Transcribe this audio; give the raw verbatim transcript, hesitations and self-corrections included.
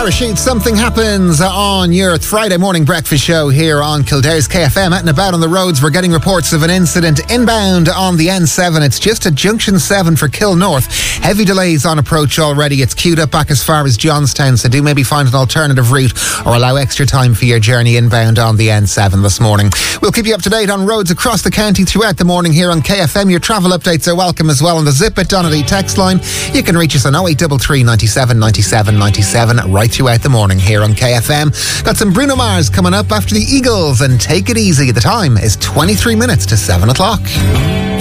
Parachute, something happens on your Friday morning breakfast show here on Kildare's K F M. Out and about on the roads, we're getting reports of an incident inbound on the N seven. It's just at Junction seven for Kilnorth. Heavy delays on approach already. It's queued up back as far as Johnstown, so do maybe find an alternative route or allow extra time for your journey inbound on the N seven this morning. We'll keep you up to date on roads across the county throughout the morning here on K F M. Your travel updates are welcome as well on the Zip It Donnelly text line. You can reach us on oh eight three three, ninety-seven, ninety-seven, ninety-seven right throughout the morning here on K F M. Got some Bruno Mars coming up after the Eagles, and Take It Easy. The time is twenty-three minutes to seven o'clock.